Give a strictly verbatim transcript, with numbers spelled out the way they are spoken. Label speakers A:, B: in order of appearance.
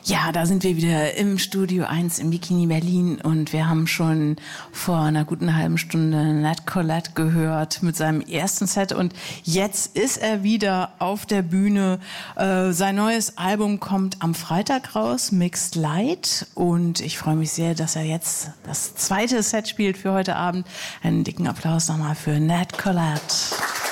A: Ja, da sind wir wieder im Studio eins im Bikini Berlin und wir haben schon vor einer guten halben Stunde Nat Collette gehört mit seinem ersten Set und jetzt ist er wieder auf der Bühne. Äh, sein neues Album kommt am Freitag raus, Mixed Light, und ich freue mich sehr, dass er jetzt das zweite Set spielt für heute Abend. Einen dicken Applaus nochmal für Nat Collette.